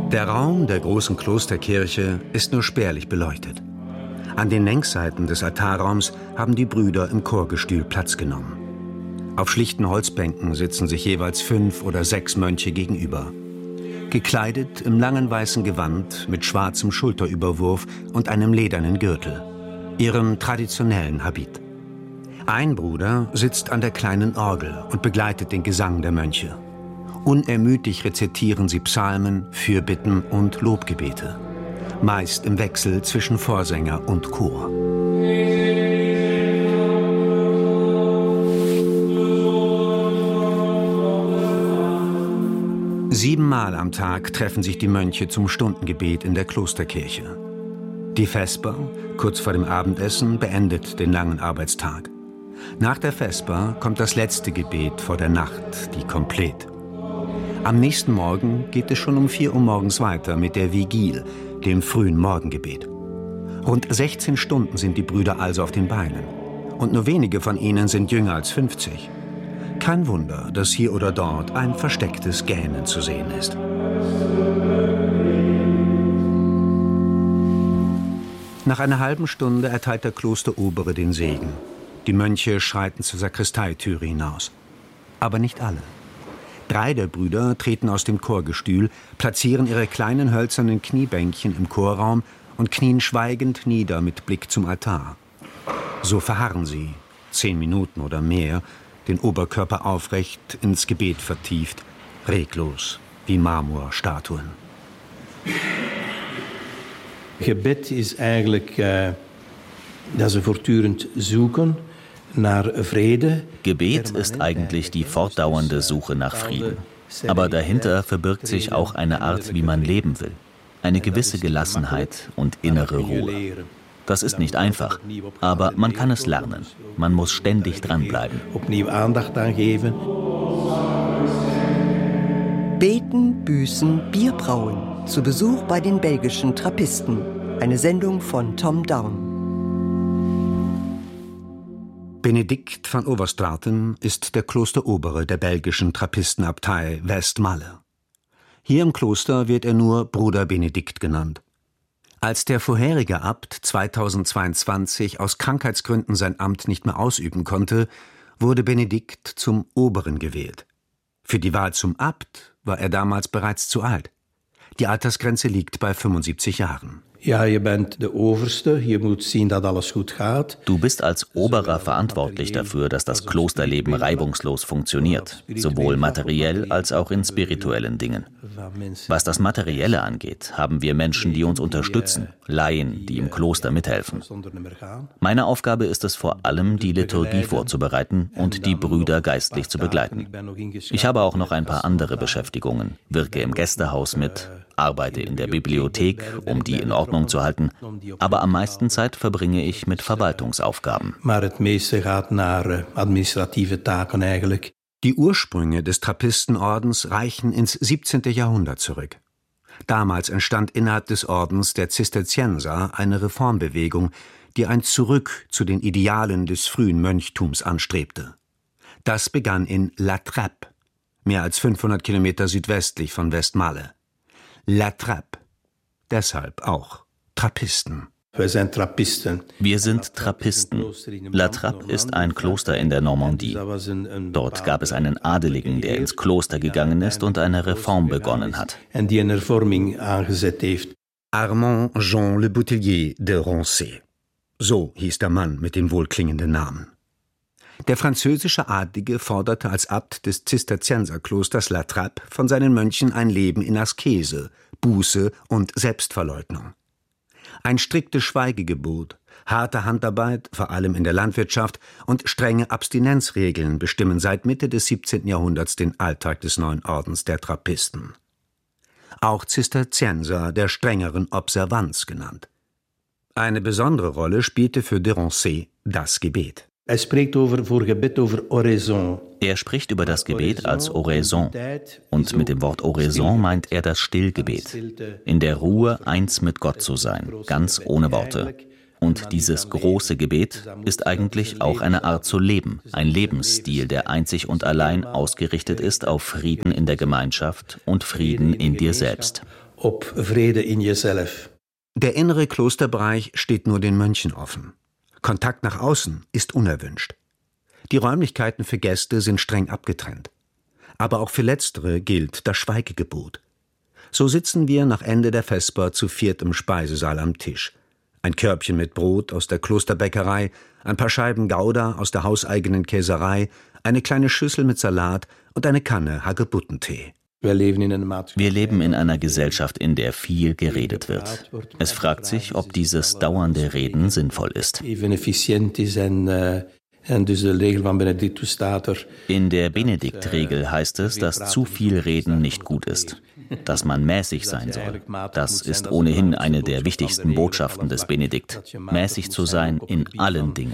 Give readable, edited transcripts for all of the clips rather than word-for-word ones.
Der Raum der großen Klosterkirche ist nur spärlich beleuchtet. An den Längsseiten des Altarraums haben die Brüder im Chorgestühl Platz genommen. Auf schlichten Holzbänken sitzen sich jeweils 5 oder 6 Mönche gegenüber. Gekleidet im langen weißen Gewand mit schwarzem Schulterüberwurf und einem ledernen Gürtel, ihrem traditionellen Habit. Ein Bruder sitzt an der kleinen Orgel und begleitet den Gesang der Mönche. Unermüdlich rezitieren sie Psalmen, Fürbitten und Lobgebete. Meist im Wechsel zwischen Vorsänger und Chor. Siebenmal am Tag treffen sich die Mönche zum Stundengebet in der Klosterkirche. Die Vesper, kurz vor dem Abendessen, beendet den langen Arbeitstag. Nach der Vesper kommt das letzte Gebet vor der Nacht, die Komplett. Am nächsten Morgen geht es schon um 4 Uhr morgens weiter mit der Vigil, dem frühen Morgengebet. Rund 16 Stunden sind die Brüder also auf den Beinen. Und nur wenige von ihnen sind jünger als 50. Kein Wunder, dass hier oder dort ein verstecktes Gähnen zu sehen ist. Nach einer halben Stunde erteilt der Klosterobere den Segen. Die Mönche schreiten zur Sakristeitüre hinaus. Aber nicht alle. 3 der Brüder treten aus dem Chorgestühl, platzieren ihre kleinen hölzernen Kniebänkchen im Chorraum und knien schweigend nieder mit Blick zum Altar. So verharren sie, 10 Minuten oder mehr, den Oberkörper aufrecht ins Gebet vertieft, reglos wie Marmorstatuen. Gebet ist eigentlich dat ze voortdurend zoeken naar vrede. Gebet ist eigentlich die fortdauernde Suche nach Frieden. Aber dahinter verbirgt sich auch eine Art, wie man leben will. Eine gewisse Gelassenheit und innere Ruhe. Das ist nicht einfach, aber man kann es lernen. Man muss ständig dranbleiben. Beten, büßen, Bier brauen. Zu Besuch bei den belgischen Trappisten. Eine Sendung von Tom Down. Benedikt van Overstraten ist der Klosterobere der belgischen Trappistenabtei Westmalle. Hier im Kloster wird er nur Bruder Benedikt genannt. Als der vorherige Abt 2022 aus Krankheitsgründen sein Amt nicht mehr ausüben konnte, wurde Benedikt zum Oberen gewählt. Für die Wahl zum Abt war er damals bereits zu alt. Die Altersgrenze liegt bei 75 Jahren. Ja, je bent de overste, je moet zien dat alles goed gaat. Du bist als Oberer verantwortlich dafür, dass das Klosterleben reibungslos funktioniert, sowohl materiell als auch in spirituellen Dingen. Was das Materielle angeht, haben wir Menschen, die uns unterstützen, Laien, die im Kloster mithelfen. Meine Aufgabe ist es vor allem, die Liturgie vorzubereiten und die Brüder geistlich zu begleiten. Ich habe auch noch ein paar andere Beschäftigungen, wirke im Gästehaus mit, arbeite in der Bibliothek, um die in Ordnung zu halten, aber am meisten Zeit verbringe ich mit Verwaltungsaufgaben. Maar het meeste gaat naar administratieve taken eigenlijk. Die Ursprünge des Trappistenordens reichen ins 17. Jahrhundert zurück. Damals entstand innerhalb des Ordens der Zisterzienser eine Reformbewegung, die ein Zurück zu den Idealen des frühen Mönchtums anstrebte. Das begann in La Trappe, mehr als 500 Kilometer südwestlich von Westmalle. La Trappe, deshalb auch Trappisten. Wir sind Trappisten. Wir sind Trappisten. La Trappe ist ein Kloster in der Normandie. Dort gab es einen Adeligen, der ins Kloster gegangen ist und eine Reform begonnen hat. Armand Jean Le Boutillier de Rancé. So hieß der Mann mit dem wohlklingenden Namen. Der französische Adlige forderte als Abt des Zisterzienserklosters La Trappe von seinen Mönchen ein Leben in Askese, Buße und Selbstverleugnung. Ein striktes Schweigegebot, harte Handarbeit, vor allem in der Landwirtschaft, und strenge Abstinenzregeln bestimmen seit Mitte des 17. Jahrhunderts den Alltag des neuen Ordens der Trappisten. Auch Zisterzienser der strengeren Observanz genannt. Eine besondere Rolle spielte für de Rancé das Gebet. Er spricht über Oraison. Er spricht über das Gebet als Oraison. Und mit dem Wort Oraison meint er das Stillgebet. In der Ruhe eins mit Gott zu sein, ganz ohne Worte. Und dieses große Gebet ist eigentlich auch eine Art zu leben, ein Lebensstil, der einzig und allein ausgerichtet ist auf Frieden in der Gemeinschaft und Frieden in dir selbst. op vrede in jezelf. Der innere Klosterbereich steht nur den Mönchen offen. Kontakt nach außen ist unerwünscht. Die Räumlichkeiten für Gäste sind streng abgetrennt. Aber auch für Letztere gilt das Schweigegebot. So sitzen wir nach Ende der Vesper zu viert im Speisesaal am Tisch. Ein Körbchen mit Brot aus der Klosterbäckerei, ein paar Scheiben Gouda aus der hauseigenen Käserei, eine kleine Schüssel mit Salat und eine Kanne Hagebuttentee. Wir leben in einer Gesellschaft, in der viel geredet wird. Es fragt sich, ob dieses dauernde Reden sinnvoll ist. In der Benedikt-Regel heißt es, dass zu viel Reden nicht gut ist, dass man mäßig sein soll. Das ist ohnehin eine der wichtigsten Botschaften des Benedikt, mäßig zu sein in allen Dingen.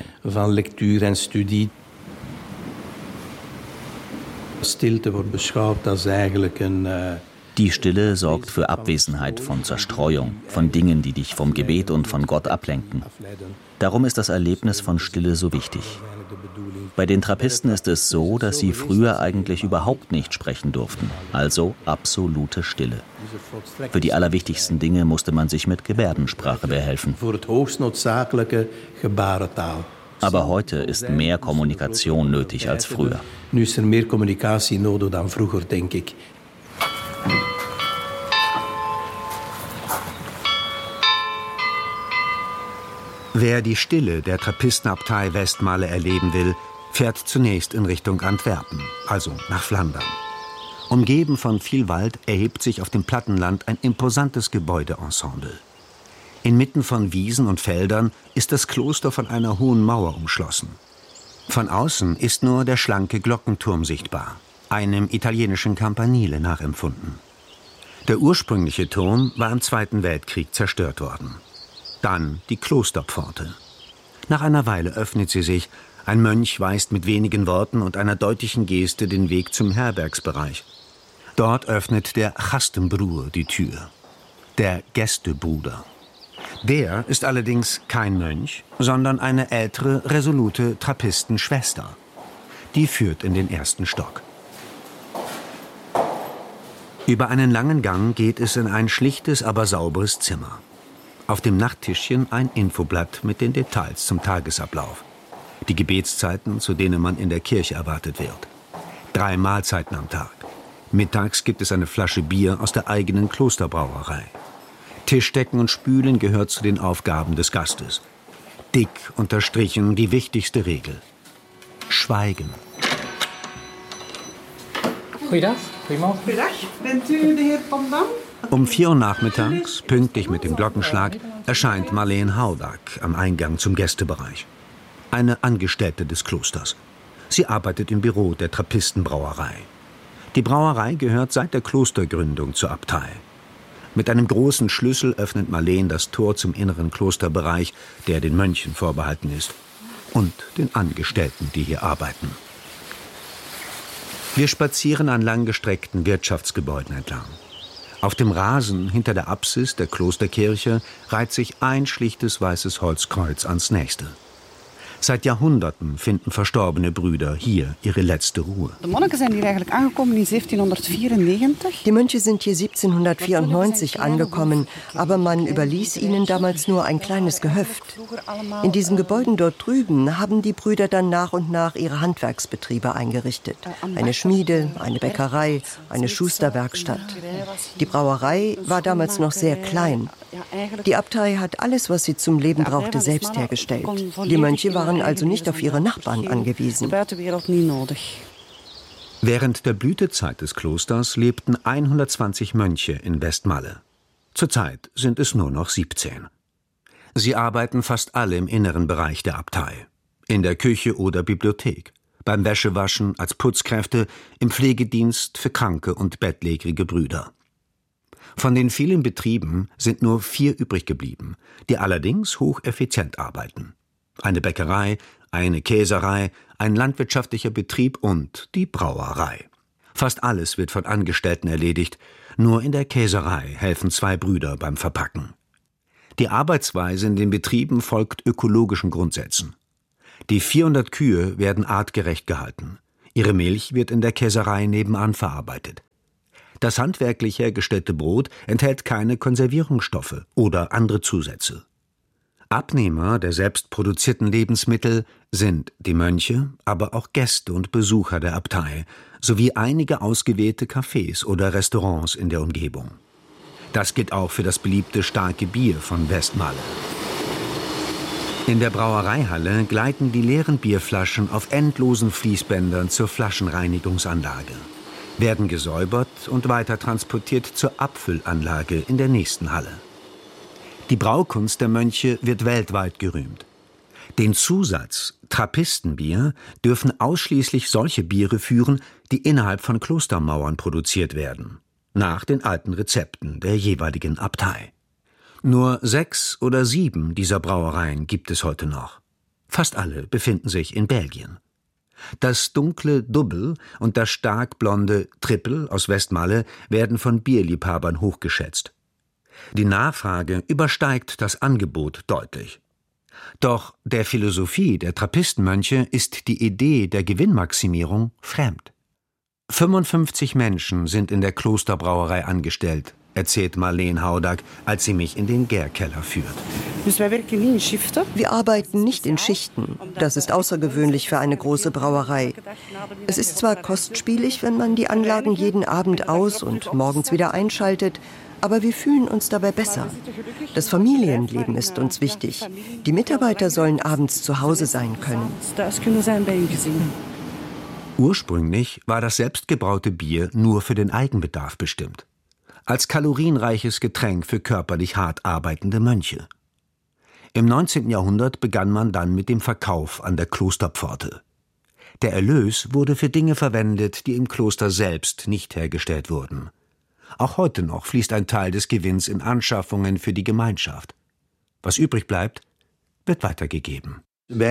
Stilte wordt beschouwd als eigenlijk een. Die Stille sorgt für Abwesenheit von Zerstreuung, von Dingen, die dich vom Gebet und von Gott ablenken. Darum ist das Erlebnis von Stille so wichtig. Bei den Trappisten ist es so, dass sie früher eigentlich überhaupt nicht sprechen durften, also absolute Stille. Für die allerwichtigsten Dinge musste man sich mit Gebärdensprache behelfen. Voor het hoogst noodzakelijke gebarentaal. Aber heute ist mehr Kommunikation nötig als früher. Nu is meer communicatie nodig dan vroeger, denk ik. Wer die Stille der Trappistenabtei Westmalle erleben will, fährt zunächst in Richtung Antwerpen, also nach Flandern. Umgeben von viel Wald erhebt sich auf dem Plattenland ein imposantes Gebäudeensemble. Inmitten von Wiesen und Feldern ist das Kloster von einer hohen Mauer umschlossen. Von außen ist nur der schlanke Glockenturm sichtbar, einem italienischen Campanile nachempfunden. Der ursprüngliche Turm war im Zweiten Weltkrieg zerstört worden. Dann die Klosterpforte. Nach einer Weile öffnet sie sich, ein Mönch weist mit wenigen Worten und einer deutlichen Geste den Weg zum Herbergsbereich. Dort öffnet der Gastenbroer die Tür, der Gästebruder. Der ist allerdings kein Mönch, sondern eine ältere, resolute Trappistenschwester. Die führt in den ersten Stock. Über einen langen Gang geht es in ein schlichtes, aber sauberes Zimmer. Auf dem Nachttischchen ein Infoblatt mit den Details zum Tagesablauf. Die Gebetszeiten, zu denen man in der Kirche erwartet wird. 3 Mahlzeiten am Tag. Mittags gibt es eine Flasche Bier aus der eigenen Klosterbrauerei. Tischdecken und Spülen gehört zu den Aufgaben des Gastes. Dick unterstrichen die wichtigste Regel. Schweigen. Goeiedag. Goedemorgen. Goeiedag. Bent u de heer Van Dam? Um 4 Uhr nachmittags, pünktlich mit dem Glockenschlag, erscheint Marleen Haudak am Eingang zum Gästebereich. Eine Angestellte des Klosters. Sie arbeitet im Büro der Trappistenbrauerei. Die Brauerei gehört seit der Klostergründung zur Abtei. Mit einem großen Schlüssel öffnet Marleen das Tor zum inneren Klosterbereich, der den Mönchen vorbehalten ist. Und den Angestellten, die hier arbeiten. Wir spazieren an langgestreckten Wirtschaftsgebäuden entlang. Auf dem Rasen hinter der Apsis der Klosterkirche reiht sich ein schlichtes weißes Holzkreuz ans nächste. Seit Jahrhunderten finden verstorbene Brüder hier ihre letzte Ruhe. Die Monniken sind hier eigentlich angekommen in 1794. Die Mönche sind hier 1794 angekommen, aber man überließ ihnen damals nur ein kleines Gehöft. In diesen Gebäuden dort drüben haben die Brüder dann nach und nach ihre Handwerksbetriebe eingerichtet. Eine Schmiede, eine Bäckerei, eine Schusterwerkstatt. Die Brauerei war damals noch sehr klein. Die Abtei hat alles, was sie zum Leben brauchte, selbst hergestellt. Die Mönche waren also nicht auf ihre Nachbarn angewiesen. Während der Blütezeit des Klosters lebten 120 Mönche in Westmalle. Zurzeit sind es nur noch 17. Sie arbeiten fast alle im inneren Bereich der Abtei. In der Küche oder Bibliothek, beim Wäschewaschen, als Putzkräfte, im Pflegedienst für kranke und bettlägerige Brüder. Von den vielen Betrieben sind nur 4 übrig geblieben, die allerdings hocheffizient arbeiten. Eine Bäckerei, eine Käserei, ein landwirtschaftlicher Betrieb und die Brauerei. Fast alles wird von Angestellten erledigt, nur in der Käserei helfen 2 Brüder beim Verpacken. Die Arbeitsweise in den Betrieben folgt ökologischen Grundsätzen. Die 400 Kühe werden artgerecht gehalten. Ihre Milch wird in der Käserei nebenan verarbeitet. Das handwerklich hergestellte Brot enthält keine Konservierungsstoffe oder andere Zusätze. Abnehmer der selbst produzierten Lebensmittel sind die Mönche, aber auch Gäste und Besucher der Abtei, sowie einige ausgewählte Cafés oder Restaurants in der Umgebung. Das gilt auch für das beliebte starke Bier von Westmalle. In der Brauereihalle gleiten die leeren Bierflaschen auf endlosen Fließbändern zur Flaschenreinigungsanlage, werden gesäubert und weiter transportiert zur Abfüllanlage in der nächsten Halle. Die Braukunst der Mönche wird weltweit gerühmt. Den Zusatz Trappistenbier dürfen ausschließlich solche Biere führen, die innerhalb von Klostermauern produziert werden, nach den alten Rezepten der jeweiligen Abtei. Nur 6 oder 7 dieser Brauereien gibt es heute noch. Fast alle befinden sich in Belgien. Das dunkle Double und das stark blonde Triple aus Westmalle werden von Bierliebhabern hochgeschätzt. Die Nachfrage übersteigt das Angebot deutlich. Doch der Philosophie der Trappistenmönche ist die Idee der Gewinnmaximierung fremd. 55 Menschen sind in der Klosterbrauerei angestellt, erzählt Marleen Haudag, als sie mich in den Gärkeller führt. Wir arbeiten nicht in Schichten. Das ist außergewöhnlich für eine große Brauerei. Es ist zwar kostspielig, wenn man die Anlagen jeden Abend aus- und morgens wieder einschaltet, aber wir fühlen uns dabei besser. Das Familienleben ist uns wichtig. Die Mitarbeiter sollen abends zu Hause sein können. Ursprünglich war das selbstgebraute Bier nur für den Eigenbedarf bestimmt. Als kalorienreiches Getränk für körperlich hart arbeitende Mönche. Im 19. Jahrhundert begann man dann mit dem Verkauf an der Klosterpforte. Der Erlös wurde für Dinge verwendet, die im Kloster selbst nicht hergestellt wurden. Auch heute noch fließt ein Teil des Gewinns in Anschaffungen für die Gemeinschaft. Was übrig bleibt, wird weitergegeben. Wir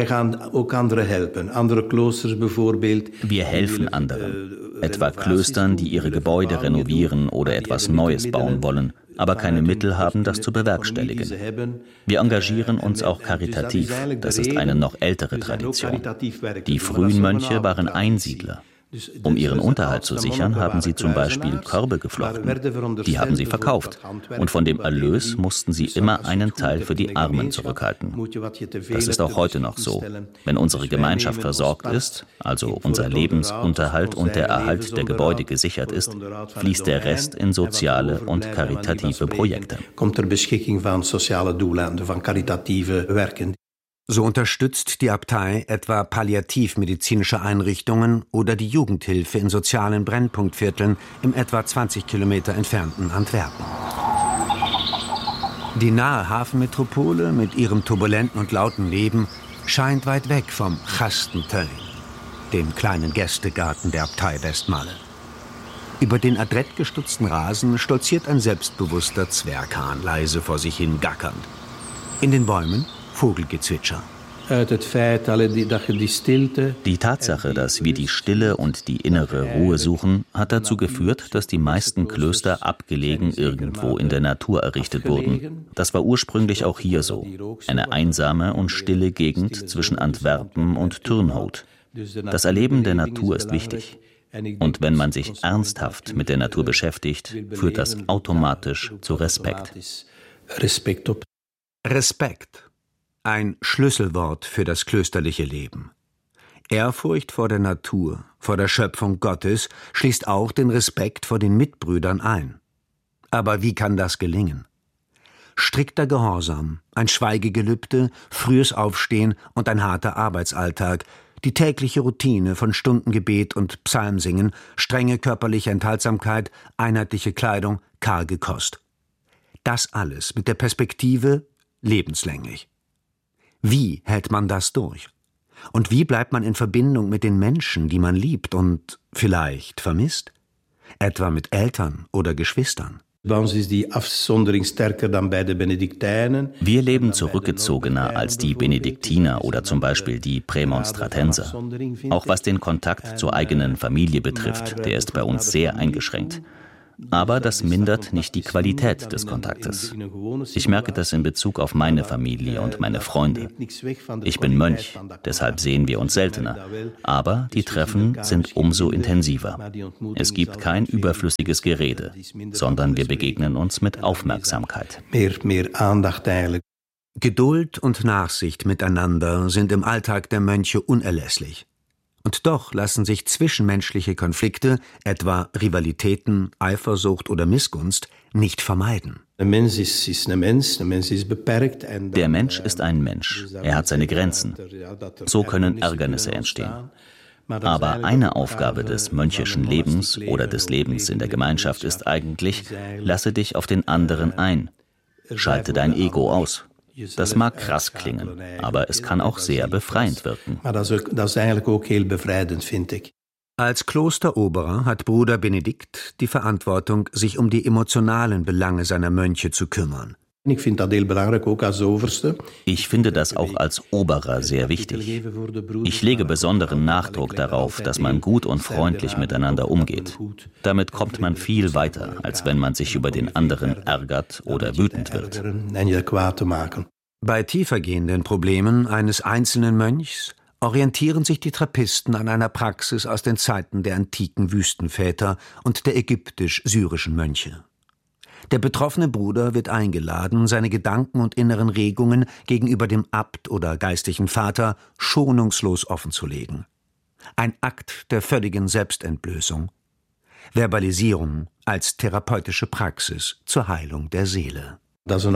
helfen anderen, etwa Klöstern, die ihre Gebäude renovieren oder etwas Neues bauen wollen, aber keine Mittel haben, das zu bewerkstelligen. Wir engagieren uns auch karitativ, das ist eine noch ältere Tradition. Die frühen Mönche waren Einsiedler. Um ihren Unterhalt zu sichern, haben sie zum Beispiel Körbe geflochten. Die haben sie verkauft. Und von dem Erlös mussten sie immer einen Teil für die Armen zurückhalten. Das ist auch heute noch so. Wenn unsere Gemeinschaft versorgt ist, also unser Lebensunterhalt und der Erhalt der Gebäude gesichert ist, fließt der Rest in soziale und karitative Projekte. So unterstützt die Abtei etwa palliativmedizinische Einrichtungen oder die Jugendhilfe in sozialen Brennpunktvierteln im etwa 20 Kilometer entfernten Antwerpen. Die nahe Hafenmetropole mit ihrem turbulenten und lauten Leben scheint weit weg vom Gastentuin, dem kleinen Gästegarten der Abtei Westmalle. Über den adrett gestutzten Rasen stolziert ein selbstbewusster Zwerghahn leise vor sich hin gackernd. In den Bäumen Vogelgezwitscher. Die Tatsache, dass wir die Stille und die innere Ruhe suchen, hat dazu geführt, dass die meisten Klöster abgelegen irgendwo in der Natur errichtet wurden. Das war ursprünglich auch hier so. Eine einsame und stille Gegend zwischen Antwerpen und Turnhout. Das Erleben der Natur ist wichtig. Und wenn man sich ernsthaft mit der Natur beschäftigt, führt das automatisch zu Respekt. Respekt. Ein Schlüsselwort für das klösterliche Leben. Ehrfurcht vor der Natur, vor der Schöpfung Gottes, schließt auch den Respekt vor den Mitbrüdern ein. Aber wie kann das gelingen? Strikter Gehorsam, ein Schweigegelübde, frühes Aufstehen und ein harter Arbeitsalltag, die tägliche Routine von Stundengebet und Psalmsingen, strenge körperliche Enthaltsamkeit, einheitliche Kleidung, karge Kost. Das alles mit der Perspektive lebenslänglich. Wie hält man das durch? Und wie bleibt man in Verbindung mit den Menschen, die man liebt und vielleicht vermisst? Etwa mit Eltern oder Geschwistern? Wir leben zurückgezogener als die Benediktiner oder zum Beispiel die Prämonstratenser. Auch was den Kontakt zur eigenen Familie betrifft, der ist bei uns sehr eingeschränkt. Aber das mindert nicht die Qualität des Kontaktes. Ich merke das in Bezug auf meine Familie und meine Freunde. Ich bin Mönch, deshalb sehen wir uns seltener. Aber die Treffen sind umso intensiver. Es gibt kein überflüssiges Gerede, sondern wir begegnen uns mit Aufmerksamkeit. Meer aandacht eigenlijk. Geduld und Nachsicht miteinander sind im Alltag der Mönche unerlässlich. Und doch lassen sich zwischenmenschliche Konflikte, etwa Rivalitäten, Eifersucht oder Missgunst, nicht vermeiden. Der Mensch ist ein Mensch. Er hat seine Grenzen. So können Ärgernisse entstehen. Aber eine Aufgabe des mönchischen Lebens oder des Lebens in der Gemeinschaft ist eigentlich, lasse dich auf den anderen ein. Schalte dein Ego aus. Das mag krass klingen, aber es kann auch sehr befreiend wirken. Als Klosteroberer hat Bruder Benedikt die Verantwortung, sich um die emotionalen Belange seiner Mönche zu kümmern. Ich finde das auch als Oberer sehr wichtig. Ich lege besonderen Nachdruck darauf, dass man gut und freundlich miteinander umgeht. Damit kommt man viel weiter, als wenn man sich über den anderen ärgert oder wütend wird. Bei tiefergehenden Problemen eines einzelnen Mönchs orientieren sich die Trappisten an einer Praxis aus den Zeiten der antiken Wüstenväter und der ägyptisch-syrischen Mönche. Der betroffene Bruder wird eingeladen, seine Gedanken und inneren Regungen gegenüber dem Abt oder geistlichen Vater schonungslos offenzulegen. Ein Akt der völligen Selbstentblößung. Verbalisierung als therapeutische Praxis zur Heilung der Seele. Das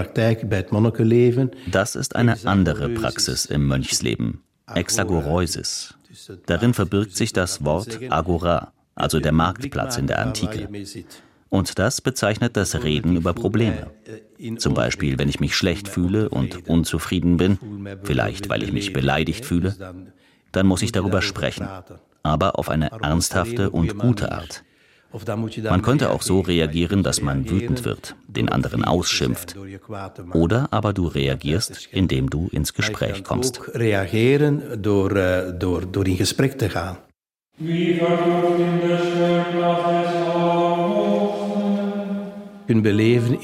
ist eine andere Praxis im Mönchsleben. Exagoräusis. Darin verbirgt sich das Wort Agora, also der Marktplatz in der Antike. Und das bezeichnet das Reden über Probleme. Zum Beispiel, wenn ich mich schlecht fühle und unzufrieden bin, vielleicht weil ich mich beleidigt fühle, dann muss ich darüber sprechen, aber auf eine ernsthafte und gute Art. Man könnte auch so reagieren, dass man wütend wird, den anderen ausschimpft. Oder aber du reagierst, indem du ins Gespräch kommst. Reagieren door in gesprek te gaan. Wir leben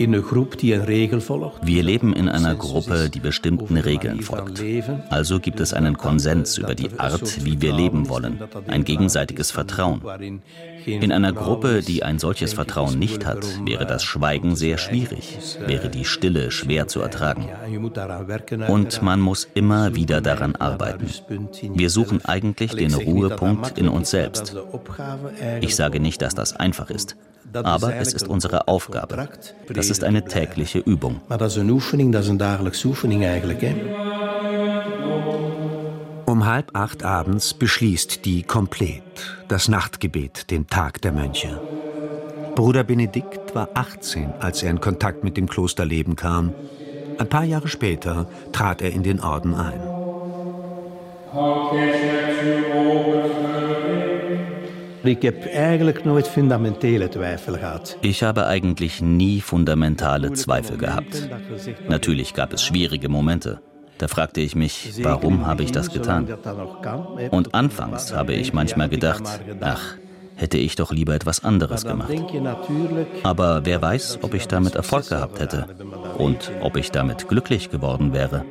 in einer Gruppe, die bestimmten Regeln folgt. Also gibt es einen Konsens über die Art, wie wir leben wollen, ein gegenseitiges Vertrauen. In einer Gruppe, die ein solches Vertrauen nicht hat, wäre das Schweigen sehr schwierig, wäre die Stille schwer zu ertragen. Und man muss immer wieder daran arbeiten. Wir suchen eigentlich den Ruhepunkt in uns selbst. Ich sage nicht, dass das einfach ist. Aber es ist unsere Aufgabe. Das ist eine tägliche Übung. Um 7:30 abends beschließt die Komplet, das Nachtgebet, den Tag der Mönche. Bruder Benedikt war 18, als er in Kontakt mit dem Klosterleben kam. Ein paar Jahre später trat er in den Orden ein. Ich habe eigentlich nie fundamentale Zweifel gehabt. Natürlich gab es schwierige Momente. Da fragte ich mich, warum habe ich das getan? Und anfangs habe ich manchmal gedacht, ach, hätte ich doch lieber etwas anderes gemacht. Aber wer weiß, ob ich damit Erfolg gehabt hätte und ob ich damit glücklich geworden wäre.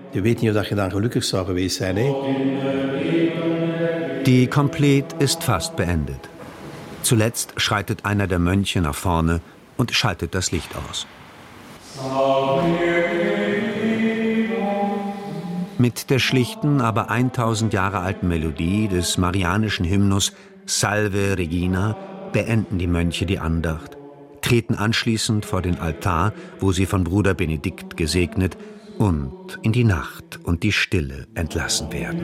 Die Komplet ist fast beendet. Zuletzt schreitet einer der Mönche nach vorne und schaltet das Licht aus. Mit der schlichten, aber 1000 Jahre alten Melodie des marianischen Hymnus Salve Regina beenden die Mönche die Andacht, treten anschließend vor den Altar, wo sie von Bruder Benedikt gesegnet und in die Nacht und die Stille entlassen werden.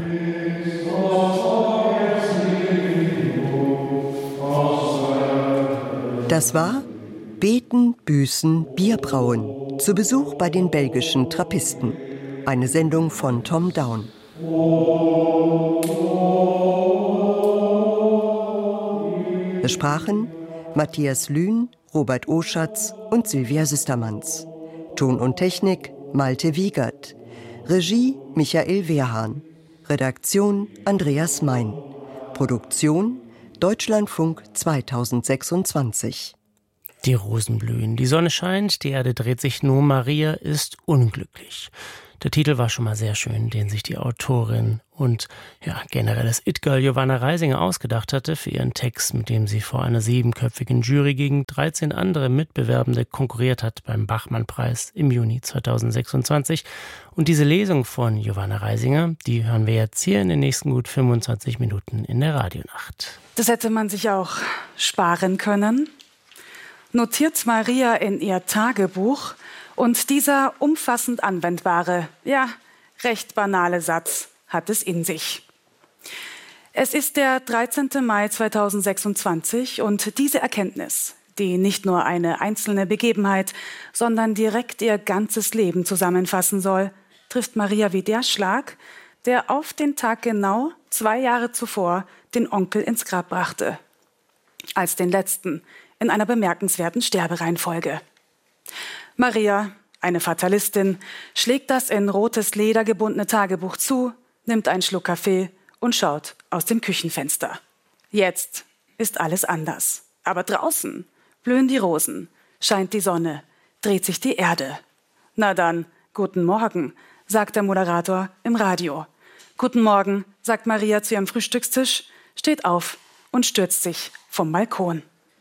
Das war Beten, Büßen, Bierbrauen. Zu Besuch bei den belgischen Trappisten. Eine Sendung von Tom Down. Es sprachen Matthias Lühn, Robert Oschatz und Sylvia Süstermanns. Ton und Technik Malte Wiegert. Regie Michael Wehrhahn. Redaktion Andreas Mein. Produktion Deutschlandfunk 2026. Die Rosen blühen, die Sonne scheint, die Erde dreht sich, nur Maria ist unglücklich. Der Titel war schon mal sehr schön, den sich die Autorin und generell das It-Girl Giovanna Reisinger ausgedacht hatte für ihren Text, mit dem sie vor einer 7-köpfigen Jury gegen 13 andere Mitbewerbende konkurriert hat beim Bachmann-Preis im Juni 2026. Und diese Lesung von Giovanna Reisinger, die hören wir jetzt hier in den nächsten gut 25 Minuten in der Radionacht. Das hätte man sich auch sparen können. Notiert Maria in ihr Tagebuch und dieser umfassend anwendbare, recht banale Satz hat es in sich. Es ist der 13. Mai 2026 und diese Erkenntnis, die nicht nur eine einzelne Begebenheit, sondern direkt ihr ganzes Leben zusammenfassen soll, trifft Maria wie der Schlag, der auf den Tag genau 2 Jahre zuvor den Onkel ins Grab brachte. Als den letzten in einer bemerkenswerten Sterbereihenfolge. Maria, eine Fatalistin, schlägt das in rotes Leder gebundene Tagebuch zu, nimmt einen Schluck Kaffee und schaut aus dem Küchenfenster. Jetzt ist alles anders. Aber draußen blühen die Rosen, scheint die Sonne, dreht sich die Erde. Na dann, guten Morgen, sagt der Moderator im Radio. Guten Morgen, sagt Maria zu ihrem Frühstückstisch, steht auf und stürzt sich vom Balkon.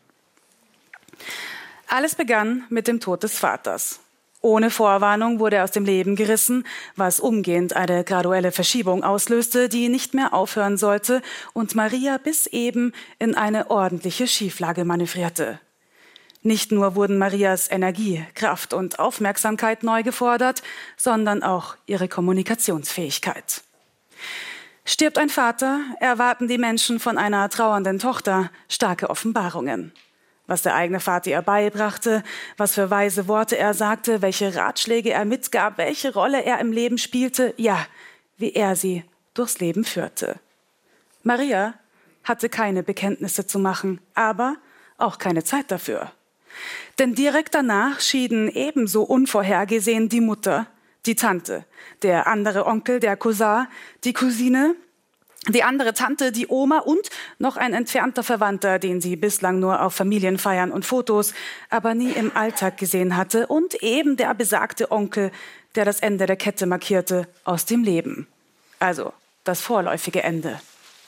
Alles begann mit dem Tod des Vaters. Ohne Vorwarnung wurde er aus dem Leben gerissen, was umgehend eine graduelle Verschiebung auslöste, die nicht mehr aufhören sollte und Maria bis eben in eine ordentliche Schieflage manövrierte. Nicht nur wurden Marias Energie, Kraft und Aufmerksamkeit neu gefordert, sondern auch ihre Kommunikationsfähigkeit. Stirbt ein Vater, erwarten die Menschen von einer trauernden Tochter starke Offenbarungen. Was der eigene Vater ihr beibrachte, was für weise Worte er sagte, welche Ratschläge er mitgab, welche Rolle er im Leben spielte, wie er sie durchs Leben führte. Maria hatte keine Bekenntnisse zu machen, aber auch keine Zeit dafür. Denn direkt danach schieden ebenso unvorhergesehen die Mutter, die Tante, der andere Onkel, der Cousin, die Cousine, die andere Tante, die Oma und noch ein entfernter Verwandter, den sie bislang nur auf Familienfeiern und Fotos, aber nie im Alltag gesehen hatte und eben der besagte Onkel, der das Ende der Kette markierte, aus dem Leben. Also das vorläufige Ende.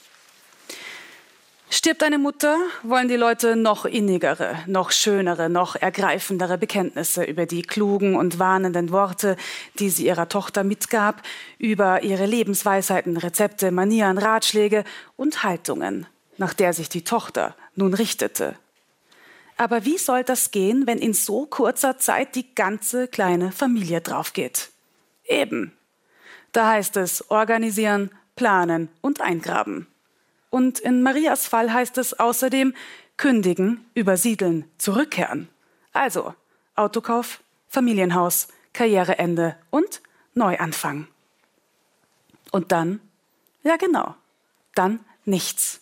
Stirbt eine Mutter, wollen die Leute noch innigere, noch schönere, noch ergreifendere Bekenntnisse über die klugen und warnenden Worte, die sie ihrer Tochter mitgab, über ihre Lebensweisheiten, Rezepte, Manieren, Ratschläge und Haltungen, nach der sich die Tochter nun richtete. Aber wie soll das gehen, wenn in so kurzer Zeit die ganze kleine Familie draufgeht? Eben. Da heißt es organisieren, planen und eingraben. Und in Marias Fall heißt es außerdem kündigen, übersiedeln, zurückkehren. Also Autokauf, Familienhaus, Karriereende und Neuanfang. Und dann, dann nichts.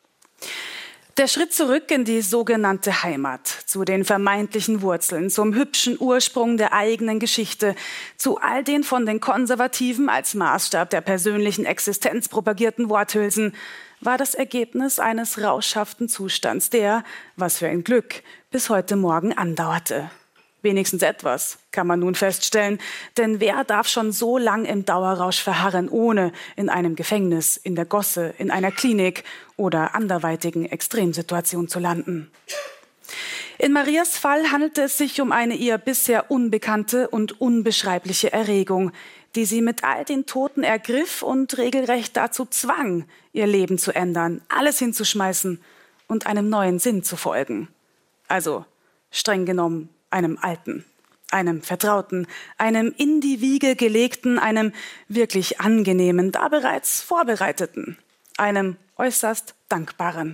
Der Schritt zurück in die sogenannte Heimat, zu den vermeintlichen Wurzeln, zum hübschen Ursprung der eigenen Geschichte, zu all den von den Konservativen als Maßstab der persönlichen Existenz propagierten Worthülsen, war das Ergebnis eines rauschhaften Zustands, der, was für ein Glück, bis heute Morgen andauerte. Wenigstens etwas, kann man nun feststellen, denn wer darf schon so lang im Dauerrausch verharren, ohne in einem Gefängnis, in der Gosse, in einer Klinik oder anderweitigen Extremsituation zu landen? In Marias Fall handelte es sich um eine ihr bisher unbekannte und unbeschreibliche Erregung, die sie mit all den Toten ergriff und regelrecht dazu zwang, ihr Leben zu ändern, alles hinzuschmeißen und einem neuen Sinn zu folgen. Also, streng genommen, einem alten, einem vertrauten, einem in die Wiege gelegten, einem wirklich angenehmen, da bereits vorbereiteten, einem äußerst dankbaren.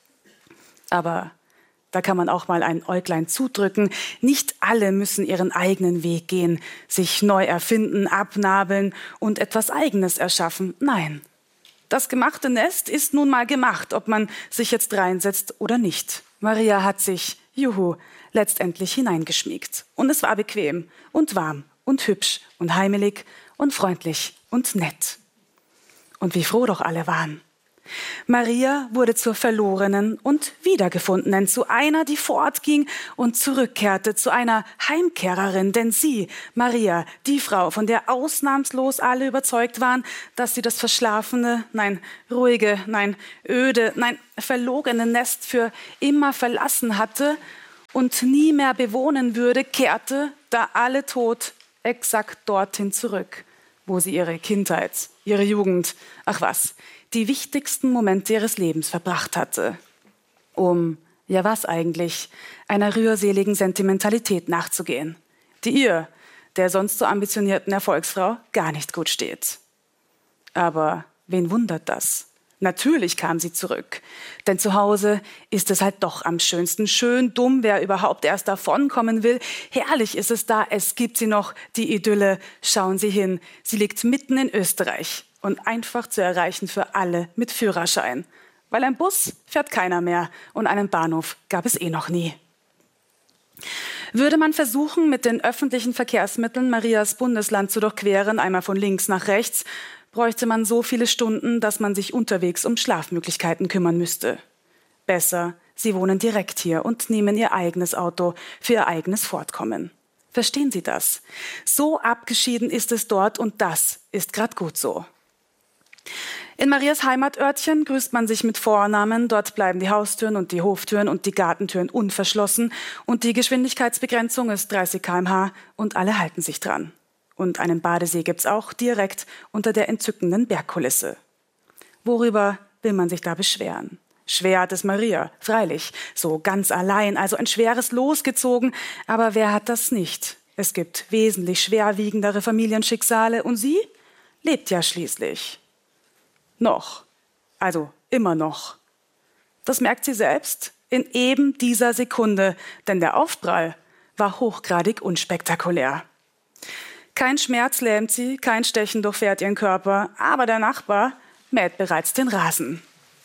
Aber da kann man auch mal ein Äuglein zudrücken. Nicht alle müssen ihren eigenen Weg gehen, sich neu erfinden, abnabeln und etwas Eigenes erschaffen. Nein, das gemachte Nest ist nun mal gemacht, ob man sich jetzt reinsetzt oder nicht. Maria hat sich, letztendlich hineingeschmiegt. Und es war bequem und warm und hübsch und heimelig und freundlich und nett. Und wie froh doch alle waren. Maria wurde zur Verlorenen und Wiedergefundenen, zu einer, die fortging und zurückkehrte, zu einer Heimkehrerin. Denn sie, Maria, die Frau, von der ausnahmslos alle überzeugt waren, dass sie das verschlafene, nein, ruhige, nein, öde, nein, verlogene Nest für immer verlassen hatte und nie mehr bewohnen würde, kehrte, da alle tot, exakt dorthin zurück, wo sie ihre Kindheit, ihre Jugend, ach was, die wichtigsten Momente ihres Lebens verbracht hatte. Ja was eigentlich, einer rührseligen Sentimentalität nachzugehen, die ihr, der sonst so ambitionierten Erfolgsfrau, gar nicht gut steht. Aber wen wundert das? Natürlich kam sie zurück, denn zu Hause ist es halt doch am schönsten. Schön dumm, wer überhaupt erst davonkommen will. Herrlich ist es da, es gibt sie noch, die Idylle. Schauen Sie hin, sie liegt mitten in Österreich und einfach zu erreichen für alle mit Führerschein. Weil ein Bus fährt keiner mehr und einen Bahnhof gab es noch nie. Würde man versuchen, mit den öffentlichen Verkehrsmitteln Marias Bundesland zu durchqueren, einmal von links nach rechts, bräuchte man so viele Stunden, dass man sich unterwegs um Schlafmöglichkeiten kümmern müsste. Besser, sie wohnen direkt hier und nehmen ihr eigenes Auto für ihr eigenes Fortkommen. Verstehen Sie das? So abgeschieden ist es dort und das ist gerade gut so. In Marias Heimatörtchen grüßt man sich mit Vornamen, dort bleiben die Haustüren und die Hoftüren und die Gartentüren unverschlossen und die Geschwindigkeitsbegrenzung ist 30 km/h und alle halten sich dran. Und einen Badesee gibt's auch direkt unter der entzückenden Bergkulisse. Worüber will man sich da beschweren? Schwer hat es Maria, freilich, so ganz allein, also ein schweres Los gezogen, aber wer hat das nicht? Es gibt wesentlich schwerwiegendere Familienschicksale und sie lebt ja schließlich. Noch, also immer noch. Das merkt sie selbst in eben dieser Sekunde, denn der Aufprall war hochgradig unspektakulär. Kein Schmerz lähmt sie, kein Stechen durchfährt ihren Körper, aber der Nachbar mäht bereits den Rasen.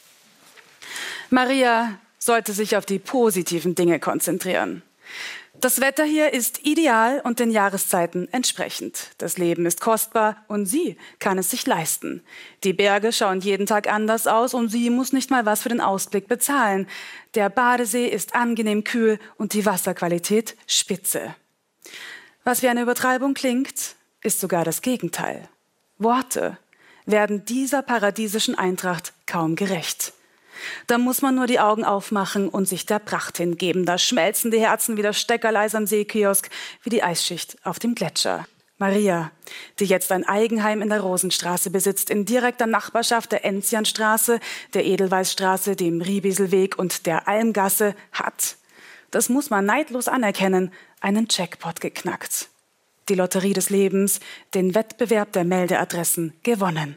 Maria sollte sich auf die positiven Dinge konzentrieren. Das Wetter hier ist ideal und den Jahreszeiten entsprechend. Das Leben ist kostbar und sie kann es sich leisten. Die Berge schauen jeden Tag anders aus und sie muss nicht mal was für den Ausblick bezahlen. Der Badesee ist angenehm kühl und die Wasserqualität spitze. Was wie eine Übertreibung klingt, ist sogar das Gegenteil. Worte werden dieser paradiesischen Eintracht kaum gerecht. Da muss man nur die Augen aufmachen und sich der Pracht hingeben. Da schmelzen die Herzen wie das Steckerleis am Seekiosk, wie die Eisschicht auf dem Gletscher. Maria, die jetzt ein Eigenheim in der Rosenstraße besitzt, in direkter Nachbarschaft der Enzianstraße, der Edelweißstraße, dem Riebiselweg und der Almgasse, hat, das muss man neidlos anerkennen, einen Jackpot geknackt. Die Lotterie des Lebens, den Wettbewerb der Meldeadressen gewonnen.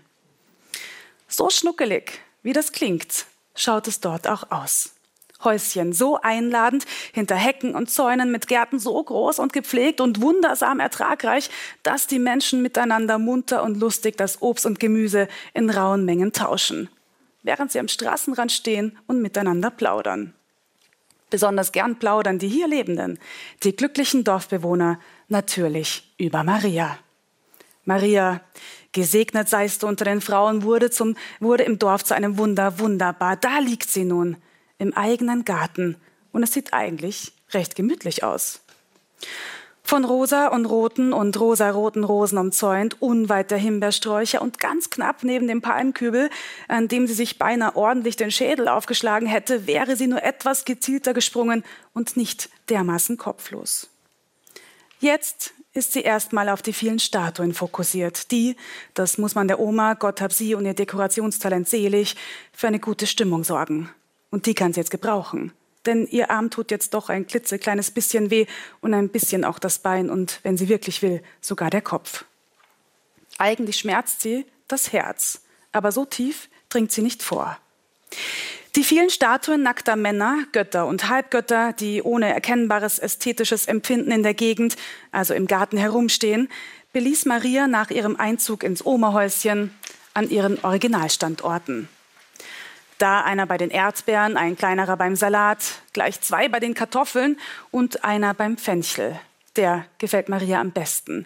So schnuckelig, wie das klingt, schaut es dort auch aus. Häuschen so einladend, hinter Hecken und Zäunen mit Gärten so groß und gepflegt und wundersam ertragreich, dass die Menschen miteinander munter und lustig das Obst und Gemüse in rauen Mengen tauschen, während sie am Straßenrand stehen und miteinander plaudern. Besonders gern plaudern die hier Lebenden, die glücklichen Dorfbewohner, natürlich über Maria. Maria, gesegnet seist du unter den Frauen, wurde im Dorf zu einem Wunder, wunderbar. Da liegt sie nun, im eigenen Garten. Und es sieht eigentlich recht gemütlich aus. Von rosa und roten und rosaroten Rosen umzäunt, unweit der Himbeersträucher und ganz knapp neben dem Palmkübel, an dem sie sich beinahe ordentlich den Schädel aufgeschlagen hätte, wäre sie nur etwas gezielter gesprungen und nicht dermaßen kopflos. Jetzt ist sie erstmal auf die vielen Statuen fokussiert, die, das muss man der Oma, Gott hab sie und ihr Dekorationstalent selig, für eine gute Stimmung sorgen. Und die kann sie jetzt gebrauchen. Denn ihr Arm tut jetzt doch ein klitzekleines bisschen weh und ein bisschen auch das Bein und, wenn sie wirklich will, sogar der Kopf. Eigentlich schmerzt sie das Herz, aber so tief dringt sie nicht vor. Die vielen Statuen nackter Männer, Götter und Halbgötter, die ohne erkennbares ästhetisches Empfinden in der Gegend, also im Garten herumstehen, beließ Maria nach ihrem Einzug ins Oma-Häuschen an ihren Originalstandorten. Da einer bei den Erdbeeren, ein kleinerer beim Salat, gleich 2 bei den Kartoffeln und einer beim Fenchel. Der gefällt Maria am besten.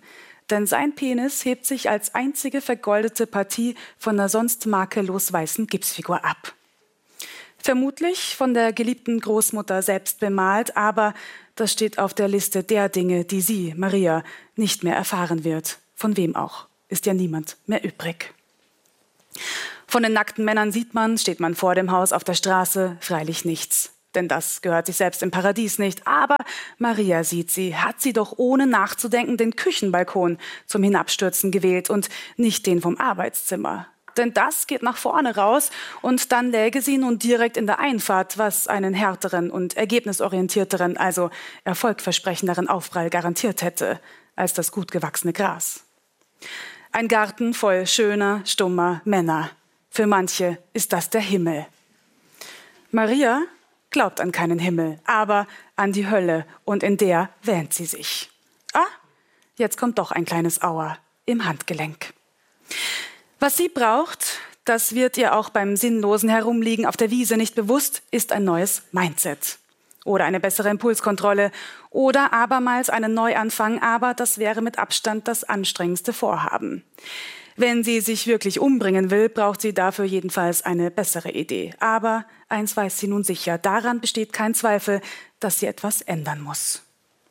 denn sein Penis hebt sich als einzige vergoldete Partie von der sonst makellos weißen Gipsfigur ab. Vermutlich von der geliebten Großmutter selbst bemalt, aber das steht auf der Liste der Dinge, die sie, Maria, nicht mehr erfahren wird. Von wem auch, ist ja niemand mehr übrig. Von den nackten Männern sieht man, steht man vor dem Haus auf der Straße, freilich nichts. Denn das gehört sich selbst im Paradies nicht. Aber Maria sieht sie, hat sie doch ohne nachzudenken den Küchenbalkon zum Hinabstürzen gewählt und nicht den vom Arbeitszimmer. Denn das geht nach vorne raus und dann läge sie nun direkt in der Einfahrt, was einen härteren und ergebnisorientierteren, also erfolgversprechenderen Aufprall garantiert hätte, als das gut gewachsene Gras. Ein Garten voll schöner, stummer Männer. Für manche ist das der Himmel. Maria glaubt an keinen Himmel, aber an die Hölle, und in der wähnt sie sich. Jetzt kommt doch ein kleines Aua im Handgelenk. Was sie braucht, das wird ihr auch beim sinnlosen Herumliegen auf der Wiese nicht bewusst, ist ein neues Mindset. Oder eine bessere Impulskontrolle oder abermals einen Neuanfang, aber das wäre mit Abstand das anstrengendste Vorhaben. Wenn sie sich wirklich umbringen will, braucht sie dafür jedenfalls eine bessere Idee. Aber eins weiß sie nun sicher, daran besteht kein Zweifel, dass sie etwas ändern muss.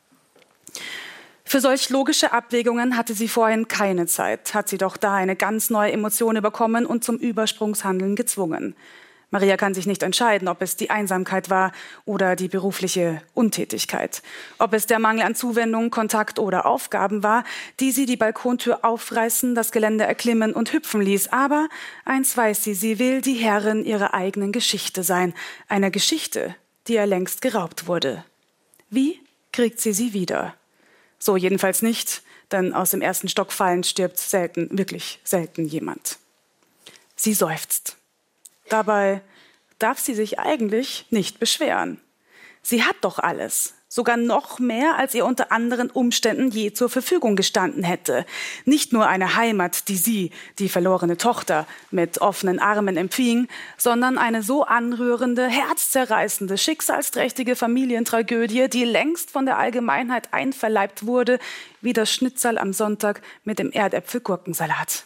Für solch logische Abwägungen hatte sie vorhin keine Zeit, hat sie doch da eine ganz neue Emotion bekommen und zum Übersprungshandeln gezwungen. Maria kann sich nicht entscheiden, ob es die Einsamkeit war oder die berufliche Untätigkeit. Ob es der Mangel an Zuwendung, Kontakt oder Aufgaben war, die sie die Balkontür aufreißen, das Gelände erklimmen und hüpfen ließ. Aber eins weiß sie will die Herrin ihrer eigenen Geschichte sein. Einer Geschichte, die ihr längst geraubt wurde. Wie kriegt sie wieder? So jedenfalls nicht, denn aus dem ersten Stock fallend stirbt selten, wirklich selten jemand. Sie seufzt. Dabei darf sie sich eigentlich nicht beschweren. Sie hat doch alles, sogar noch mehr, als ihr unter anderen Umständen je zur Verfügung gestanden hätte. Nicht nur eine Heimat, die sie, die verlorene Tochter, mit offenen Armen empfing, sondern eine so anrührende, herzzerreißende, schicksalsträchtige Familientragödie, die längst von der Allgemeinheit einverleibt wurde, wie das Schnitzel am Sonntag mit dem Erdäpfel-Gurkensalat.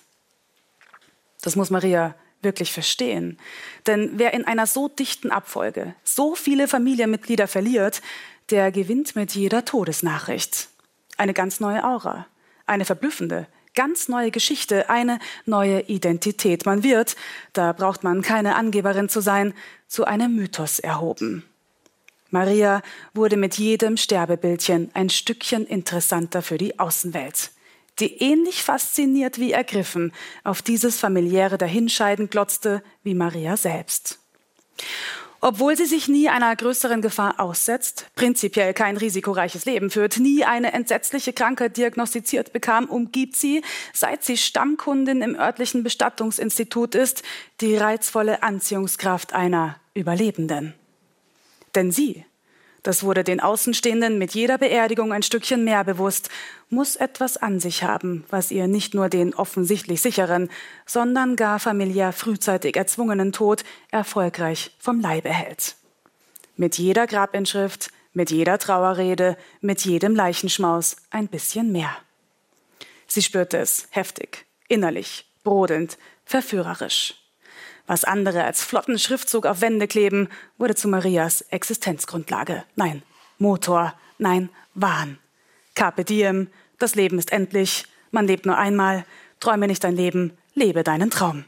Das muss Maria wirklich verstehen. Denn wer in einer so dichten Abfolge so viele Familienmitglieder verliert, der gewinnt mit jeder Todesnachricht. Eine ganz neue Aura, eine verblüffende, ganz neue Geschichte, eine neue Identität. Man wird, da braucht man keine Angeberin zu sein, zu einem Mythos erhoben. Maria wurde mit jedem Sterbebildchen ein Stückchen interessanter für die Außenwelt, die ähnlich fasziniert wie ergriffen auf dieses familiäre Dahinscheiden glotzte wie Maria selbst. Obwohl sie sich nie einer größeren Gefahr aussetzt, prinzipiell kein risikoreiches Leben führt, nie eine entsetzliche Krankheit diagnostiziert bekam, umgibt sie, seit sie Stammkundin im örtlichen Bestattungsinstitut ist, die reizvolle Anziehungskraft einer Überlebenden. Denn sie, das wurde den Außenstehenden mit jeder Beerdigung ein Stückchen mehr bewusst, muss etwas an sich haben, was ihr nicht nur den offensichtlich sicheren, sondern gar familiär frühzeitig erzwungenen Tod erfolgreich vom Leibe hält. Mit jeder Grabinschrift, mit jeder Trauerrede, mit jedem Leichenschmaus ein bisschen mehr. Sie spürte es heftig, innerlich, brodelnd, verführerisch. Was andere als flotten Schriftzug auf Wände kleben, wurde zu Marias Existenzgrundlage. Nein, Motor, nein, Wahn. Carpe diem, das Leben ist endlich, man lebt nur einmal, träume nicht dein Leben, lebe deinen Traum.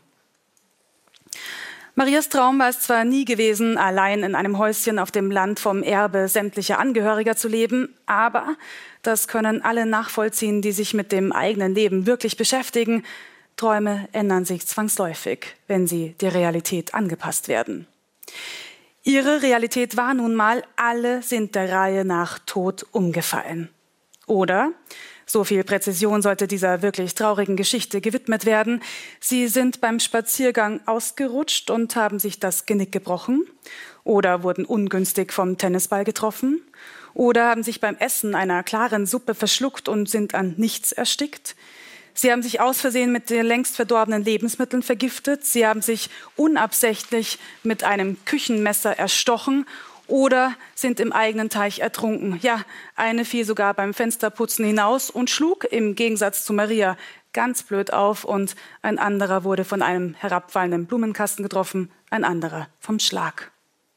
Marias Traum war es zwar nie gewesen, allein in einem Häuschen auf dem Land vom Erbe sämtlicher Angehöriger zu leben, aber das können alle nachvollziehen, die sich mit dem eigenen Leben wirklich beschäftigen. Träume ändern sich zwangsläufig, wenn sie der Realität angepasst werden. Ihre Realität war nun mal, alle sind der Reihe nach tot umgefallen. Oder, so viel Präzision sollte dieser wirklich traurigen Geschichte gewidmet werden, sie sind beim Spaziergang ausgerutscht und haben sich das Genick gebrochen oder wurden ungünstig vom Tennisball getroffen oder haben sich beim Essen einer klaren Suppe verschluckt und sind an nichts erstickt. Sie haben sich aus Versehen mit den längst verdorbenen Lebensmitteln vergiftet. Sie haben sich unabsichtlich mit einem Küchenmesser erstochen oder sind im eigenen Teich ertrunken. Ja, eine fiel sogar beim Fensterputzen hinaus und schlug im Gegensatz zu Maria ganz blöd auf und ein anderer wurde von einem herabfallenden Blumenkasten getroffen, ein anderer vom Schlag.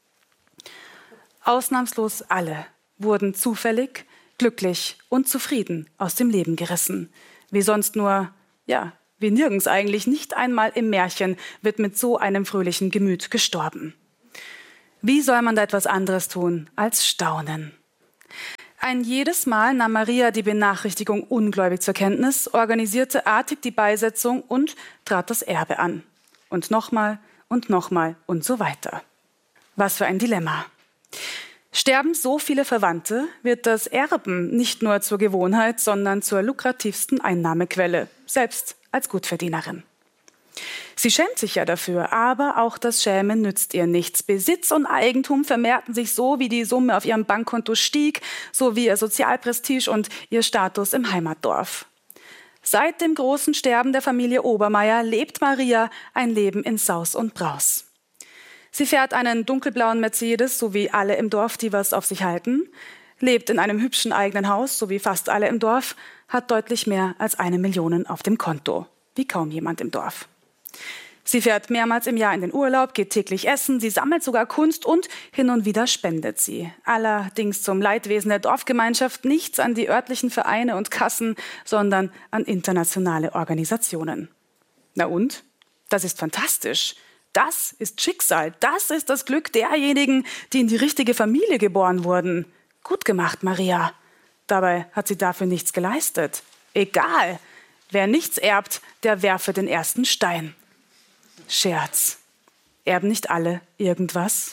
Ausnahmslos alle wurden zufällig, glücklich und zufrieden aus dem Leben gerissen. Wie sonst nur, ja, wie nirgends eigentlich, nicht einmal im Märchen wird mit so einem fröhlichen Gemüt gestorben. Wie soll man da etwas anderes tun als staunen? Ein jedes Mal nahm Maria die Benachrichtigung ungläubig zur Kenntnis, organisierte artig die Beisetzung und trat das Erbe an. Und nochmal und so weiter. Was für ein Dilemma. Sterben so viele Verwandte, wird das Erben nicht nur zur Gewohnheit, sondern zur lukrativsten Einnahmequelle, selbst als Gutverdienerin. Sie schämt sich ja dafür, aber auch das Schämen nützt ihr nichts. Besitz und Eigentum vermehrten sich so, wie die Summe auf ihrem Bankkonto stieg, so wie ihr Sozialprestige und ihr Status im Heimatdorf. Seit dem großen Sterben der Familie Obermeier lebt Maria ein Leben in Saus und Braus. Sie fährt einen dunkelblauen Mercedes, so wie alle im Dorf, die was auf sich halten, lebt in einem hübschen eigenen Haus, so wie fast alle im Dorf, hat deutlich mehr als 1 Million auf dem Konto, wie kaum jemand im Dorf. Sie fährt mehrmals im Jahr in den Urlaub, geht täglich essen, sie sammelt sogar Kunst und hin und wieder spendet sie. Allerdings zum Leidwesen der Dorfgemeinschaft nichts an die örtlichen Vereine und Kassen, sondern an internationale Organisationen. Na und? Das ist fantastisch. Das ist Schicksal. Das ist das Glück derjenigen, die in die richtige Familie geboren wurden. Gut gemacht, Maria. Dabei hat sie dafür nichts geleistet. Egal. Wer nichts erbt, der werfe den ersten Stein. Scherz. Erben nicht alle irgendwas?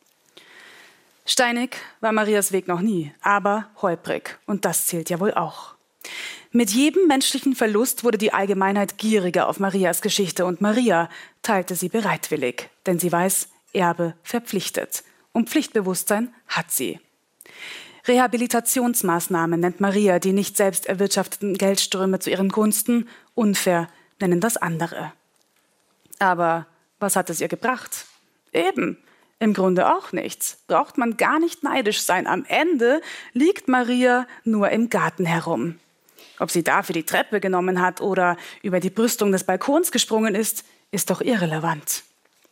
Steinig war Marias Weg noch nie, aber holprig. Und das zählt ja wohl auch. Mit jedem menschlichen Verlust wurde die Allgemeinheit gieriger auf Marias Geschichte und Maria teilte sie bereitwillig, denn sie weiß, Erbe verpflichtet. Und Pflichtbewusstsein hat sie. Rehabilitationsmaßnahmen nennt Maria die nicht selbst erwirtschafteten Geldströme zu ihren Gunsten. Unfair nennen das andere. Aber was hat es ihr gebracht? Eben, im Grunde auch nichts. Braucht man gar nicht neidisch sein. Am Ende liegt Maria nur im Garten herum. Ob sie dafür die Treppe genommen hat oder über die Brüstung des Balkons gesprungen ist, ist doch irrelevant.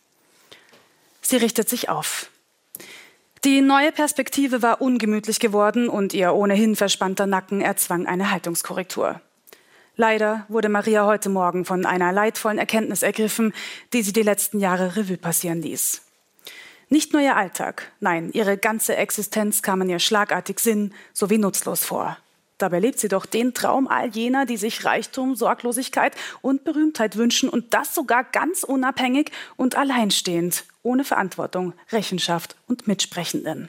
Sie richtet sich auf. Die neue Perspektive war ungemütlich geworden und ihr ohnehin verspannter Nacken erzwang eine Haltungskorrektur. Leider wurde Maria heute Morgen von einer leidvollen Erkenntnis ergriffen, die sie die letzten Jahre Revue passieren ließ. Nicht nur ihr Alltag, nein, ihre ganze Existenz kam in ihr schlagartig sinn- sowie nutzlos vor. Dabei lebt sie doch den Traum all jener, die sich Reichtum, Sorglosigkeit und Berühmtheit wünschen und das sogar ganz unabhängig und alleinstehend, ohne Verantwortung, Rechenschaft und Mitsprechenden.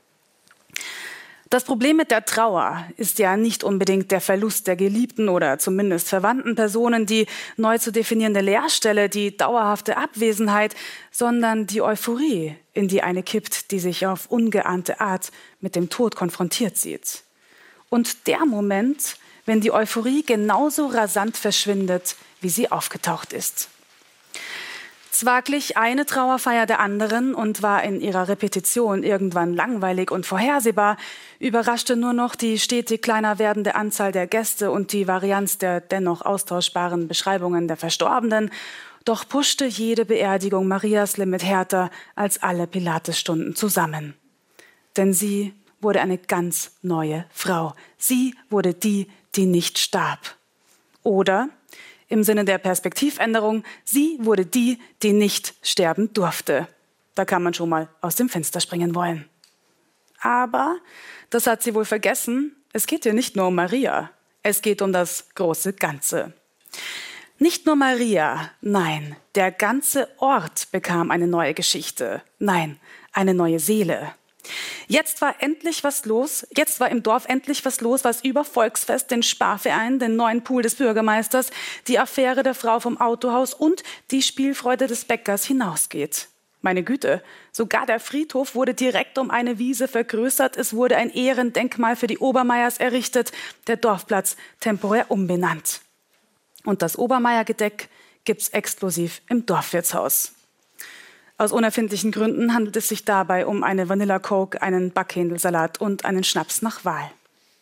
Das Problem mit der Trauer ist ja nicht unbedingt der Verlust der geliebten oder zumindest verwandten Personen, die neu zu definierende Leerstelle, die dauerhafte Abwesenheit, sondern die Euphorie, in die eine kippt, die sich auf ungeahnte Art mit dem Tod konfrontiert sieht. Und der Moment, wenn die Euphorie genauso rasant verschwindet, wie sie aufgetaucht ist. Zwar glich eine Trauerfeier der anderen und war in ihrer Repetition irgendwann langweilig und vorhersehbar, überraschte nur noch die stetig kleiner werdende Anzahl der Gäste und die Varianz der dennoch austauschbaren Beschreibungen der Verstorbenen, doch puschte jede Beerdigung Marias Limit härter als alle Pilates-Stunden zusammen. Denn sie wurde eine ganz neue Frau. Sie wurde die, die nicht starb. Oder im Sinne der Perspektivänderung, sie wurde die, die nicht sterben durfte. Da kann man schon mal aus dem Fenster springen wollen. Aber, das hat sie wohl vergessen, es geht hier nicht nur um Maria, es geht um das große Ganze. Nicht nur Maria, nein, der ganze Ort bekam eine neue Geschichte, nein, eine neue Seele. Jetzt war endlich was los, jetzt war im Dorf endlich was los, was über Volksfest, den Sparverein, den neuen Pool des Bürgermeisters, die Affäre der Frau vom Autohaus und die Spielfreude des Bäckers hinausgeht. Meine Güte, sogar der Friedhof wurde direkt um eine Wiese vergrößert, es wurde ein Ehrendenkmal für die Obermeiers errichtet, der Dorfplatz temporär umbenannt. Und das Obermeier-Gedeck gibt's exklusiv im Dorfwirtshaus. Aus unerfindlichen Gründen handelt es sich dabei um eine Vanilla Coke, einen Backhändelsalat und einen Schnaps nach Wahl.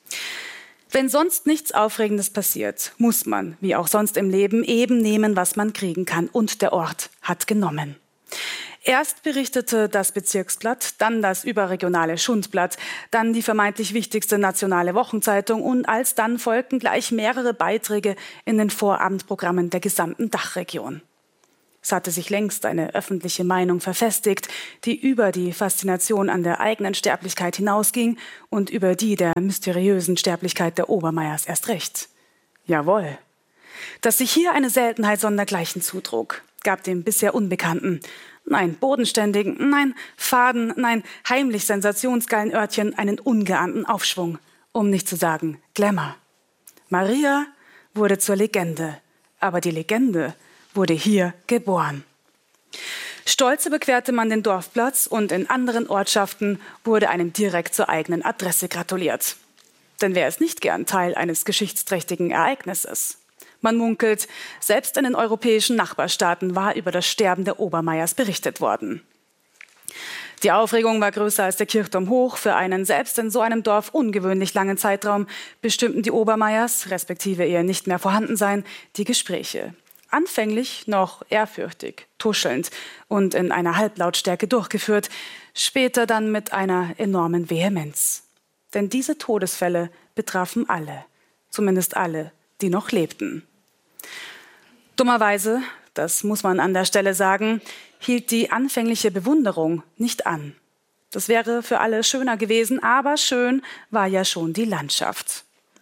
Wenn sonst nichts Aufregendes passiert, muss man, wie auch sonst im Leben, eben nehmen, was man kriegen kann. Und der Ort hat genommen. Erst berichtete das Bezirksblatt, dann das überregionale Schundblatt, dann die vermeintlich wichtigste nationale Wochenzeitung und alsdann folgten gleich mehrere Beiträge in den Vorabendprogrammen der gesamten Dachregion. Es hatte sich längst eine öffentliche Meinung verfestigt, die über die Faszination an der eigenen Sterblichkeit hinausging und über die der mysteriösen Sterblichkeit der Obermeiers erst recht. Jawohl. Dass sich hier eine Seltenheit sondergleichen zutrug, gab dem bisher Unbekannten, nein, bodenständigen, nein, faden, nein, heimlich sensationsgeilen Örtchen einen ungeahnten Aufschwung, um nicht zu sagen Glamour. Maria wurde zur Legende, aber die Legende wurde hier geboren. Stolz überquerte man den Dorfplatz und in anderen Ortschaften wurde einem direkt zur eigenen Adresse gratuliert. Denn wer ist nicht gern Teil eines geschichtsträchtigen Ereignisses? Man munkelt, selbst in den europäischen Nachbarstaaten war über das Sterben der Obermeiers berichtet worden. Die Aufregung war größer als der Kirchturm hoch. Für einen selbst in so einem Dorf ungewöhnlich langen Zeitraum bestimmten die Obermeiers, respektive ihr nicht mehr Vorhandensein, die Gespräche. Anfänglich noch ehrfürchtig, tuschelnd und in einer Halblautstärke durchgeführt, später dann mit einer enormen Vehemenz. Denn diese Todesfälle betrafen alle, zumindest alle, die noch lebten. Dummerweise, das muss man an der Stelle sagen, hielt die anfängliche Bewunderung nicht an. Das wäre für alle schöner gewesen, aber schön war ja schon die Landschaft.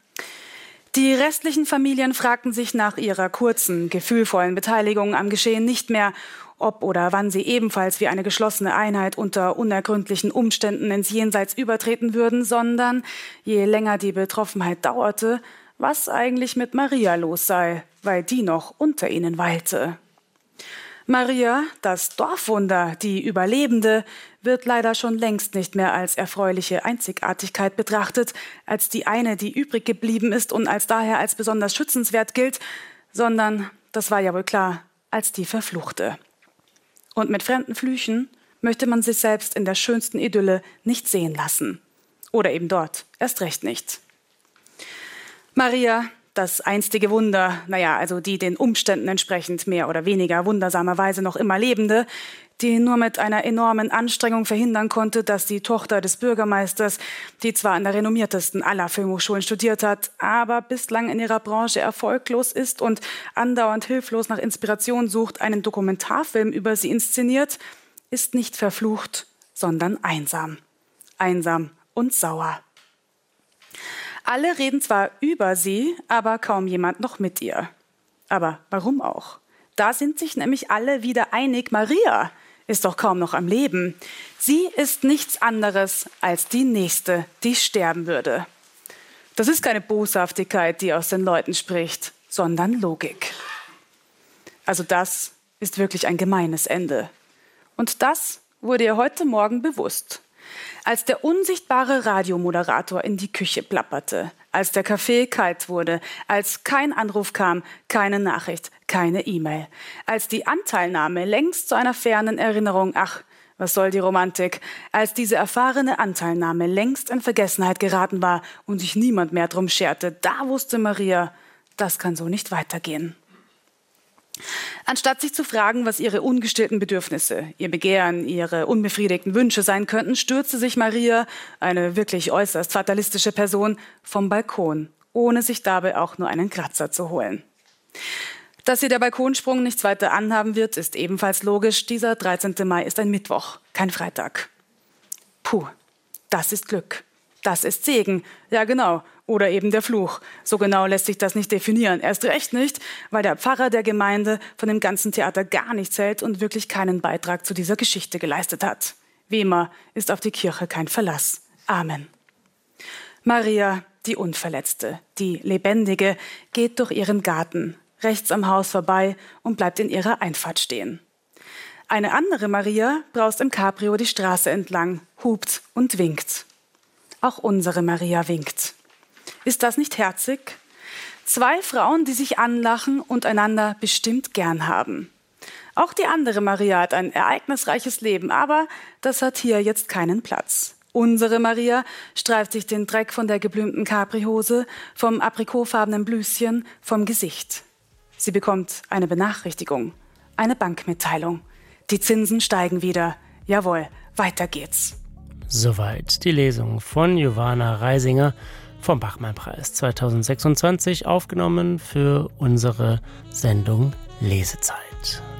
Die restlichen Familien fragten sich nach ihrer kurzen, gefühlvollen Beteiligung am Geschehen nicht mehr, ob oder wann sie ebenfalls wie eine geschlossene Einheit unter unergründlichen Umständen ins Jenseits übertreten würden, sondern je länger die Betroffenheit dauerte, was eigentlich mit Maria los sei, weil die noch unter ihnen weilte. Maria, das Dorfwunder, die Überlebende, wird leider schon längst nicht mehr als erfreuliche Einzigartigkeit betrachtet, als die eine, die übrig geblieben ist und als daher als besonders schützenswert gilt, sondern, das war ja wohl klar, als die Verfluchte. Und mit fremden Flüchen möchte man sich selbst in der schönsten Idylle nicht sehen lassen. Oder eben dort, erst recht nicht. Maria, das einstige Wunder, also die den Umständen entsprechend mehr oder weniger wundersamerweise noch immer Lebende, die nur mit einer enormen Anstrengung verhindern konnte, dass die Tochter des Bürgermeisters, die zwar an der renommiertesten aller Filmhochschulen studiert hat, aber bislang in ihrer Branche erfolglos ist und andauernd hilflos nach Inspiration sucht, einen Dokumentarfilm über sie inszeniert, ist nicht verflucht, sondern einsam. Einsam und sauer. Alle reden zwar über sie, aber kaum jemand noch mit ihr. Aber warum auch? Da sind sich nämlich alle wieder einig, Maria ist doch kaum noch am Leben. Sie ist nichts anderes als die Nächste, die sterben würde. Das ist keine Boshaftigkeit, die aus den Leuten spricht, sondern Logik. Also das ist wirklich ein gemeines Ende. Und das wurde ihr heute Morgen bewusst. Als der unsichtbare Radiomoderator in die Küche plapperte, als der Kaffee kalt wurde, als kein Anruf kam, keine Nachricht, keine E-Mail, als die Anteilnahme längst zu einer fernen Erinnerung, ach, was soll die Romantik, als diese erfahrene Anteilnahme längst in Vergessenheit geraten war und sich niemand mehr drum scherte, da wusste Maria, das kann so nicht weitergehen. Anstatt sich zu fragen, was ihre ungestillten Bedürfnisse, ihr Begehren, ihre unbefriedigten Wünsche sein könnten, stürzte sich Maria, eine wirklich äußerst fatalistische Person, vom Balkon, ohne sich dabei auch nur einen Kratzer zu holen. Dass sie der Balkonsprung nichts weiter anhaben wird, ist ebenfalls logisch. Dieser 13. Mai ist ein Mittwoch, kein Freitag. Puh, das ist Glück. Das ist Segen. Ja, genau. Oder eben der Fluch. So genau lässt sich das nicht definieren. Erst recht nicht, weil der Pfarrer der Gemeinde von dem ganzen Theater gar nichts hält und wirklich keinen Beitrag zu dieser Geschichte geleistet hat. Wie immer ist auf die Kirche kein Verlass. Amen. Maria, die Unverletzte, die Lebendige, geht durch ihren Garten, rechts am Haus vorbei und bleibt in ihrer Einfahrt stehen. Eine andere Maria braust im Cabrio die Straße entlang, hupt und winkt. Auch unsere Maria winkt. Ist das nicht herzig? 2 Frauen, die sich anlachen und einander bestimmt gern haben. Auch die andere Maria hat ein ereignisreiches Leben, aber das hat hier jetzt keinen Platz. Unsere Maria streift sich den Dreck von der geblümten Capri-Hose, vom aprikotfarbenen Blüschen, vom Gesicht. Sie bekommt eine Benachrichtigung, eine Bankmitteilung. Die Zinsen steigen wieder. Jawohl, weiter geht's. Soweit die Lesung von Giovanna Reisinger vom Bachmann-Preis 2026, aufgenommen für unsere Sendung Lesezeit.